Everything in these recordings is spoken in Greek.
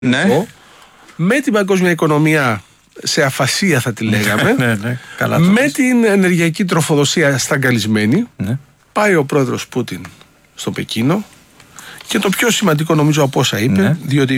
Ναι. Με την παγκόσμια οικονομία σε αφασία, θα τη λέγαμε. Ναι, καλά, με την ενεργειακή τροφοδοσία στραγγαλισμένη. Ναι. Πάει ο πρόεδρος Πούτιν στο Πεκίνο. Και το πιο σημαντικό νομίζω από όσα είπε, ναι, διότι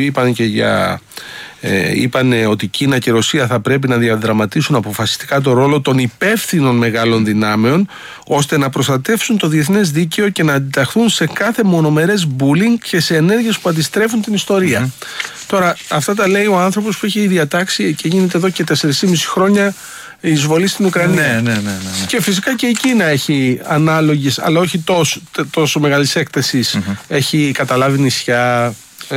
είπαν ότι Κίνα και Ρωσία θα πρέπει να διαδραματίσουν αποφασιστικά το ρόλο των υπεύθυνων μεγάλων δυνάμεων, ώστε να προστατεύσουν το διεθνές δίκαιο και να αντιταχθούν σε κάθε μονομερές bullying και σε ενέργειες που αντιστρέφουν την ιστορία. Τώρα, αυτά τα λέει ο άνθρωπος που έχει διατάξει και γίνεται εδώ και 4,5 χρόνια η εισβολή στην Ουκρανία. Ναι. Και φυσικά και η Κίνα έχει ανάλογες, αλλά όχι τόσο μεγάλης έκτασης. Έχει καταλάβει νησιά,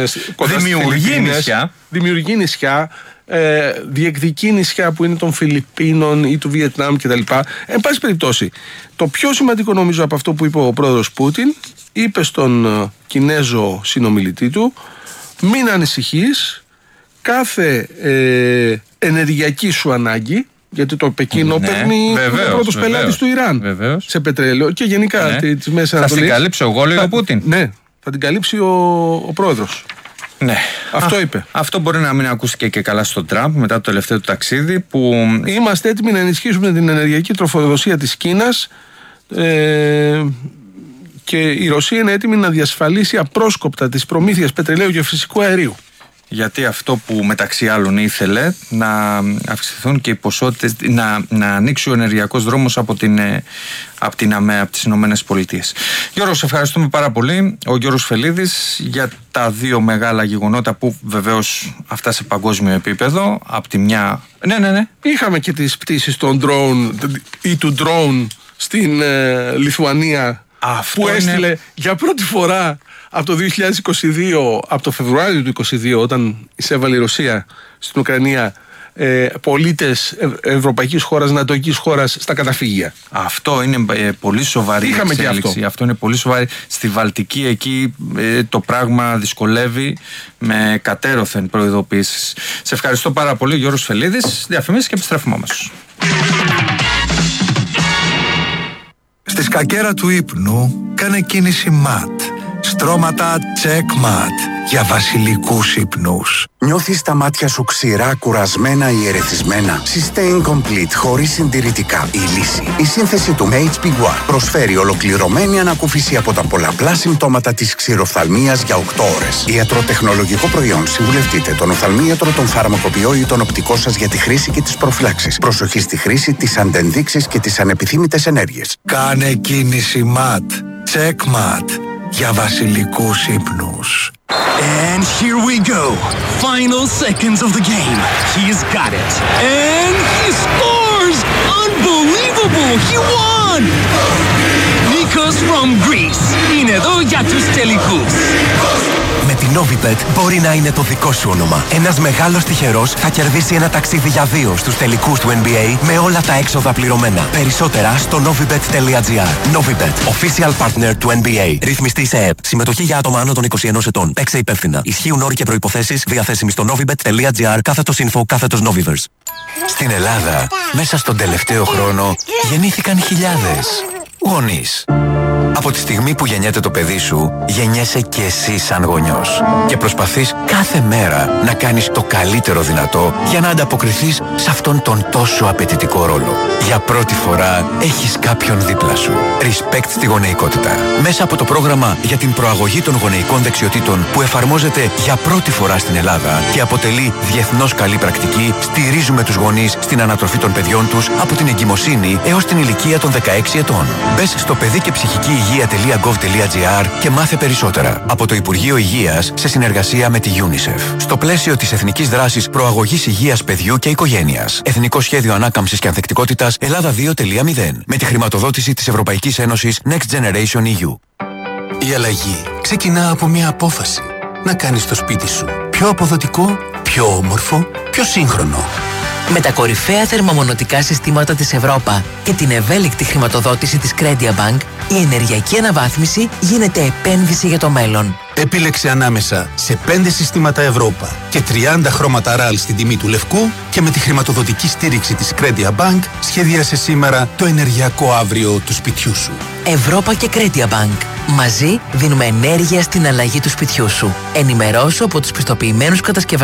δημιουργεί νησιά, διεκδικεί νησιά που είναι των Φιλιππίνων ή του Βιετνάμ κτλ. Εν πάση περιπτώσει, το πιο σημαντικό νομίζω από αυτό που είπε ο πρόεδρος Πούτιν, είπε στον Κινέζο συνομιλητή του, μην ανησυχείς, κάθε ενεργειακή σου ανάγκη, γιατί το Πεκίνο παίρνει ο πρώτος πελάτης του Ιράν σε πετρέλαιο και γενικά της Μέσης Ανατολής. Θα την καλύψει εγώ, λέει ο Πούτιν. Ναι, θα την καλύψει ο πρόεδρος. Ναι. Αυτό είπε. Αυτό μπορεί να μην ακούστηκε και καλά στον Τραμπ μετά το τελευταίο του ταξίδι που... Είμαστε έτοιμοι να ενισχύσουμε την ενεργειακή τροφοδοσία της Κίνας και η Ρωσία είναι έτοιμη να διασφαλίσει απρόσκοπτα τις προμήθειες πετρελαίου και φυσικού αερίου. Γιατί αυτό που μεταξύ άλλων ήθελε να αυξηθούν και οι ποσότητες, να ανοίξει ο ενεργειακός δρόμος από τις Ηνωμένες Πολιτείες. Γιώργο, σε ευχαριστούμε πάρα πολύ. Ο Γιώργος Φελίδης για τα δύο μεγάλα γεγονότα που βεβαίως αυτά σε παγκόσμιο επίπεδο. Από τη μια... Ναι. Είχαμε και τις πτήσεις των drone ή του drone στην Λιθουανία. Αυτό που έστειλε για πρώτη φορά από το 2022, από το Φεβρουάριο του 2022, όταν εισέβαλε η Ρωσία στην Ουκρανία, πολίτες ευρωπαϊκής χώρας, νατοικής χώρας στα καταφύγια. Αυτό είναι πολύ σοβαρή εξέλιξη. Αυτό είναι πολύ σοβαρή. Στη Βαλτική εκεί το πράγμα δυσκολεύει με κατέρωθεν προειδοποίησεις. Σε ευχαριστώ πάρα πολύ, Γιώργος Φελίδης. Διαφημίσεις και επιστρέφουμε αμέσως. Στη σκακέρα του ύπνου κάνε κίνηση MAT. Στρώματα Checkmat για βασιλικούς ύπνους. Νιώθεις τα μάτια σου ξηρά, κουρασμένα ή ερεθισμένα? Sustain Complete χωρίς συντηρητικά. Η λύση. Η σύνθεση του HP One προσφέρει ολοκληρωμένη ανακούφιση από τα πολλαπλά συμπτώματα της ξηροφθαλμίας για 8 ώρες. Ιατροτεχνολογικό προϊόν. Συμβουλευτείτε τον οφθαλμίατρο, τον φαρμακοποιό ή τον οπτικό σας για τη χρήση και τις προφυλάξεις. Προσοχή στη χρήση, τις αντενδείξεις και τις ανεπιθύμητες ενέργειες. Κάνε κίνηση MAT. Checkmat για βασιλικούς ύπνους. And here we go. Final seconds of the game. He's got it. And he scores! Unbelievable! He won! Nikos from Greece. Είναι εδώ για τους τελικούς. Με την Novibet μπορεί να είναι το δικό σου όνομα. Ένας μεγάλος τυχερός θα κερδίσει ένα ταξίδι για 2 στους τελικούς του NBA με όλα τα έξοδα πληρωμένα. Περισσότερα στο novibet.gr. Novibet, official partner του NBA. Ρυθμιστή σε ΕΠ. Συμμετοχή για άτομα άνω των 21 ετών. Παίξε υπεύθυνα. Ισχύουν όροι και προϋποθέσεις διαθέσιμοι στο novibet.gr/info/novivers. Στην Ελλάδα, μέσα στον τελευταίο χρόνο, γεννήθηκαν χιλιάδες γονείς. Από τη στιγμή που γεννιέται το παιδί σου, γεννιέσαι και εσύ σαν γονιός. Και προσπαθείς κάθε μέρα να κάνεις το καλύτερο δυνατό για να ανταποκριθείς σε αυτόν τον τόσο απαιτητικό ρόλο. Για πρώτη φορά έχεις κάποιον δίπλα σου. Respect στη γονεϊκότητα. Μέσα από το πρόγραμμα για την προαγωγή των γονεϊκών δεξιοτήτων που εφαρμόζεται για πρώτη φορά στην Ελλάδα και αποτελεί διεθνώς καλή πρακτική, στηρίζουμε τους γονείς στην ανατροφή των παιδιών τους από την εγκυμοσύνη έως την ηλικία των 16 ετών. Μπες στο παιδί και ψυχική υγεία.gov.gr και μάθε περισσότερα από το Υπουργείο Υγείας σε συνεργασία με τη UNICEF. Στο πλαίσιο της Εθνικής Δράσης Προαγωγής Υγείας Παιδιού και Οικογένειας. Εθνικό Σχέδιο Ανάκαμψης και Ανθεκτικότητας Ελλάδα 2.0. Με τη χρηματοδότηση της Ευρωπαϊκής Ένωσης Next Generation EU. Η αλλαγή ξεκινά από μια απόφαση. Να κάνεις το σπίτι σου πιο αποδοτικό, πιο όμορφο, πιο σύγχρονο. Με τα κορυφαία θερμομονωτικά συστήματα της Ευρώπα και την ευέλικτη χρηματοδότηση της Credia Bank, η ενεργειακή αναβάθμιση γίνεται επένδυση για το μέλλον. Επίλεξε ανάμεσα σε 5 συστήματα Ευρώπα και 30 χρώματα RAL στην τιμή του λευκού και με τη χρηματοδοτική στήριξη της Credia Bank σχεδίασε σήμερα το ενεργειακό αύριο του σπιτιού σου. Ευρώπα και Credia Bank. Μαζί δίνουμε ενέργεια στην αλλαγή του σπιτιού σου. Ενημερώσου από τους πιστοποιημένους κατασκευαστές